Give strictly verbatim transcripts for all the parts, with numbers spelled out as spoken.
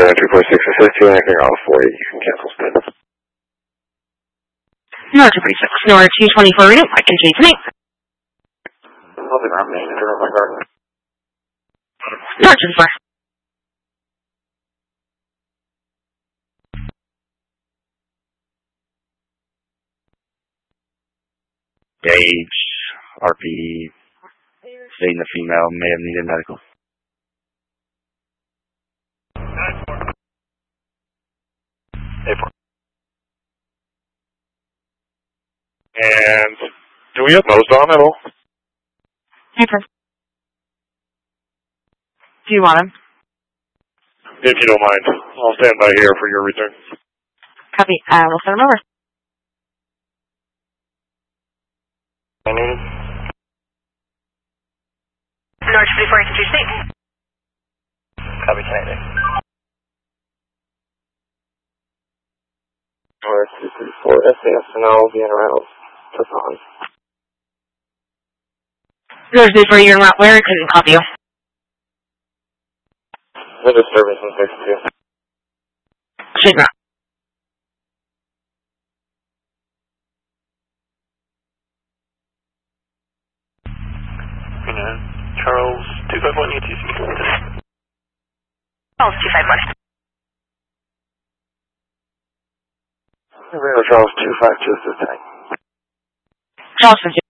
Zero two four six assist you anything off forty. You can cancel spin. No two three six. No two twenty four reading. I can change the name. Nothing on me. Turn off my guard. No two four. Gauge, R P E, stating the female may have needed medical. And do we have nose on at all? Paper. Do you want him? If you don't mind, I'll stand by here for your return. Copy. I will send him over. North twenty-four, can you speak? Copy, Canadian. North two three four, S A S N L, Vienna Reynolds, Tucson. North two three four, you're not where? I couldn't copy you. No disturbance in sixty-two. Should not. Charles two five one U T C. Charles two five one. Radio Charles two five two assisting. Charles two.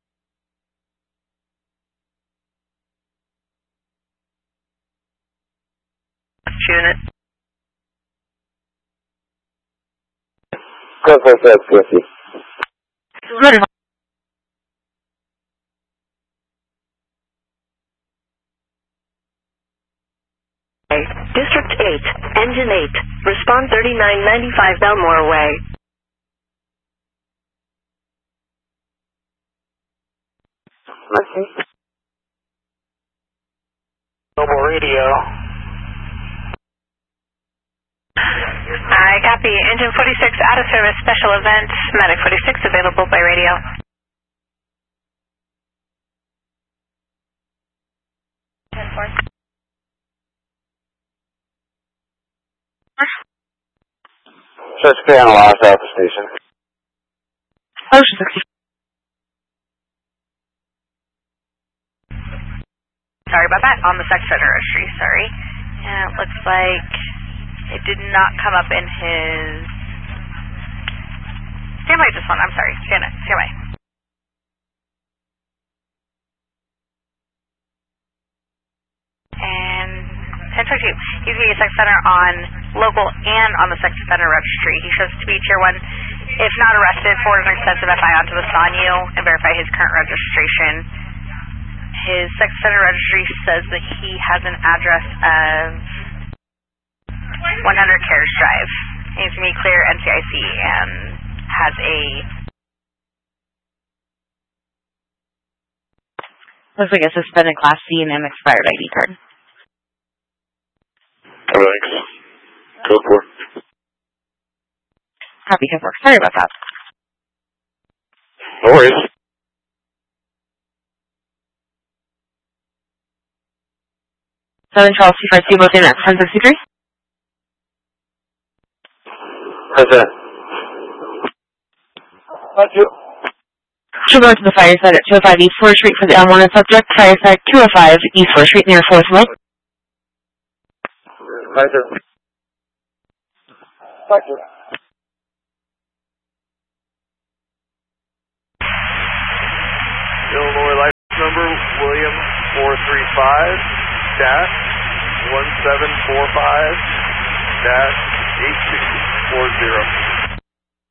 Unit. Go for that, fifty. Ready. District eight, Engine eight, respond thirty-nine ninety-five Belmore Way. Okay. Mobile radio. I copy. Engine forty-six out of service, special events, Medic forty-six available by radio. Just stay on the last out the station. Ocean sixty. Sorry about that. On the sex offender registry, sorry. And it looks like it did not come up in his... Stand by this one. I'm sorry. Stand, stand by. And ten twenty-two. He's going to be a sex offender on local and on the sex offender registry. He shows to be tier one. If not arrested, forward an extensive F I onto the S O N U and verify his current registration. His sex offender registry says that he has an address of one hundred Carriage Drive. He needs to be clear N C I C and has a... Looks like a suspended Class C and an expired I D card. Thanks. Go for it. Copy, good work. Sorry about that. No worries. Southern Charles two five two, both in at ten sixty-three. Present. Thank you. Should go to the fire side at two oh five East fourth Street for the unwanted subject. Fire side two oh five East fourth Street near fourth Lake. Thank you. Thank you. Illinois license number William four three five dash one seven four five dash eight two four zero.